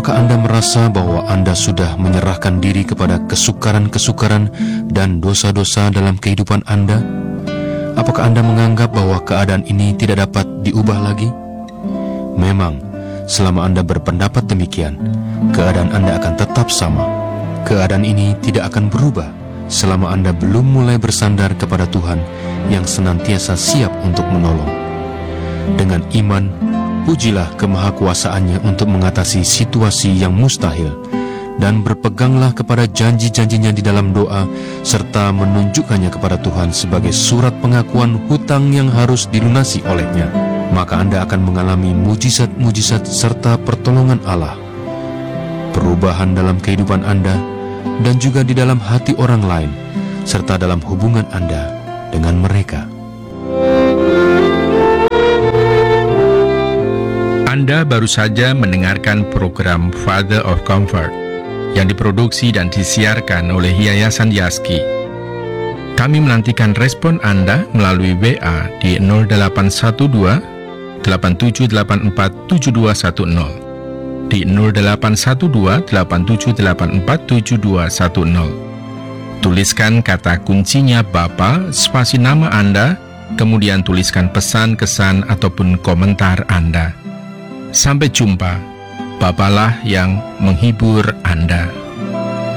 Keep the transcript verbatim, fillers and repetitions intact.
Apakah Anda merasa bahwa Anda sudah menyerahkan diri kepada kesukaran-kesukaran dan dosa-dosa dalam kehidupan Anda? Apakah Anda menganggap bahwa keadaan ini tidak dapat diubah lagi? Memang, selama Anda berpendapat demikian, keadaan Anda akan tetap sama. Keadaan ini tidak akan berubah selama Anda belum mulai bersandar kepada Tuhan yang senantiasa siap untuk menolong. Dengan iman, pujilah kemahakuasaannya untuk mengatasi situasi yang mustahil, dan berpeganglah kepada janji-janjinya di dalam doa, serta menunjukkannya kepada Tuhan sebagai surat pengakuan hutang yang harus dilunasi olehnya. Maka Anda akan mengalami mujizat-mujizat serta pertolongan Allah, perubahan dalam kehidupan Anda, dan juga di dalam hati orang lain, serta dalam hubungan Anda dengan mereka. Anda baru saja mendengarkan program Father of Comfort yang diproduksi dan disiarkan oleh Yayasan Yaski. Kami menantikan respon Anda melalui W A di nol delapan satu dua, delapan tujuh delapan empat, tujuh dua satu nol, di nol delapan satu dua, delapan tujuh delapan empat, tujuh dua satu nol. Tuliskan kata kuncinya Bapa, spasi nama Anda, kemudian tuliskan pesan, kesan, ataupun komentar Anda. Sampai jumpa, Bapalah yang menghibur Anda.